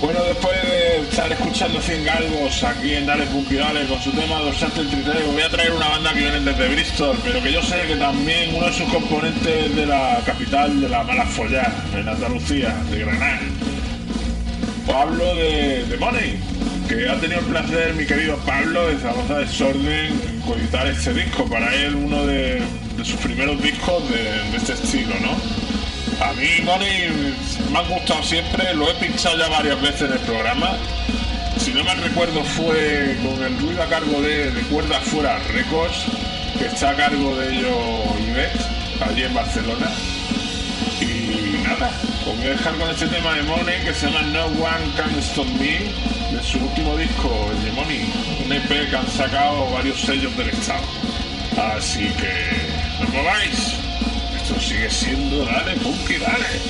Bueno, después de estar escuchando 100 galgos aquí en Dale Punky Dale con su tema Dorsal 33, voy a traer una banda que viene desde Bristol, pero que yo sé que también uno de sus componentes es de la capital de la mala follá, en Andalucía, de Granada. Os hablo de Money, que ha tenido el placer, mi querido Pablo, de Zaragoza Desorden, en coeditar este disco. Para él, uno de sus primeros discos de este estilo, ¿no? A mí Money me ha gustado siempre, lo he pinchado ya varias veces en el programa. Si no mal recuerdo fue con el ruido a cargo de Cuerda Fuera Records, que está a cargo de ellos Ivette, allí en Barcelona. Y nada, os voy a dejar con este tema de Money que se llama No One Can Stop Me, de su último disco, el de Money, un EP que han sacado varios sellos del estado. Así que no os mováis. Esto sigue siendo Dale Punky Dale.